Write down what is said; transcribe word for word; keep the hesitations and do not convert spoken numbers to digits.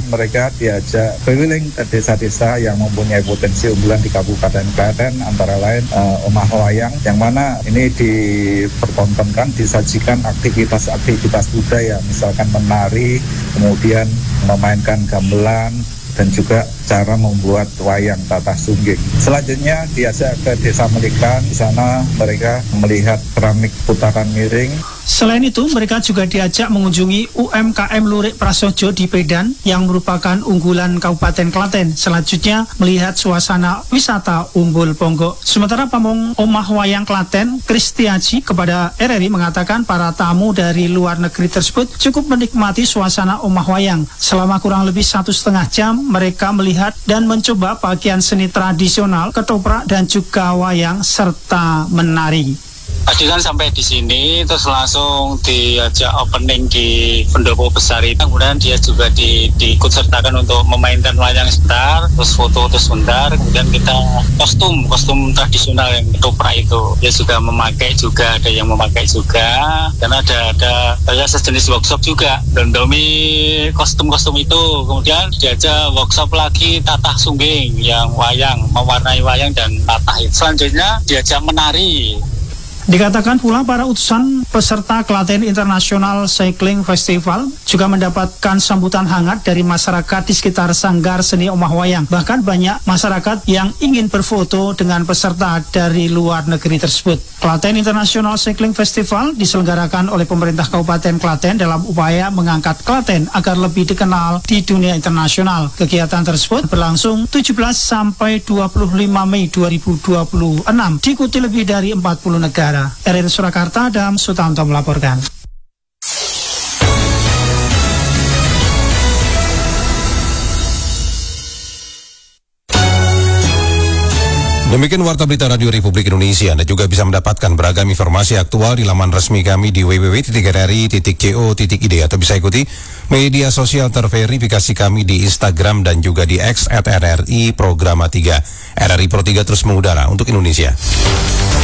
mereka diajak keliling ke desa-desa yang mempunyai potensi unggulan di Kabupaten Klaten, antara lain uh, Omah Wayang, yang mana ini dipertontonkan, disajikan aktivitas-aktivitas budaya, misalkan menari, kemudian memainkan gamelan, dan juga cara membuat wayang tatah sungging. Selanjutnya diajak ke Desa Melikan, di sana mereka melihat keramik putaran miring. Selain itu, mereka juga diajak mengunjungi U M K M Lurik Prasojo di Pedan yang merupakan unggulan Kabupaten Klaten. Selanjutnya, melihat suasana wisata Umbul Ponggok. Sementara Pamong Omah Wayang Klaten, Kristiaji, kepada R R I mengatakan para tamu dari luar negeri tersebut cukup menikmati suasana Omah Wayang. Selama kurang lebih satu setengah jam, mereka melihat dan mencoba bagian seni tradisional, ketoprak, dan juga wayang, serta menari. Tadi kan sampai di sini, terus langsung diajak opening di pendopo besar itu. Kemudian dia juga di, diikut sertakan untuk memainkan wayang sebentar, terus foto terus sebentar. Kemudian kita kostum, kostum tradisional yang ketoprak itu. Dia juga memakai juga, ada yang memakai juga. Dan ada ada, ada sejenis workshop juga, dondomi kostum-kostum itu. Kemudian diajak workshop lagi tatah sungging, yang wayang, mewarnai wayang dan tatah itu. Selanjutnya diajak menari. Dikatakan pula para utusan peserta Klaten International Cycling Festival juga mendapatkan sambutan hangat dari masyarakat di sekitar Sanggar Seni Omah Wayang. Bahkan banyak masyarakat yang ingin berfoto dengan peserta dari luar negeri tersebut. Klaten International Cycling Festival diselenggarakan oleh pemerintah Kabupaten Klaten dalam upaya mengangkat Klaten agar lebih dikenal di dunia internasional. Kegiatan tersebut berlangsung tujuh belas sampai dua puluh lima Mei dua ribu dua puluh enam, diikuti lebih dari empat puluh negara. R R I Surakarta, Adam Sutanto melaporkan. Demikian Warta Berita Radio Republik Indonesia. Anda juga bisa mendapatkan beragam informasi aktual di laman resmi kami di w w w titik r r i titik co titik i d atau bisa ikuti media sosial terverifikasi kami di Instagram dan juga di X at R R I Programa tiga. R R I Pro tiga terus mengudara untuk Indonesia.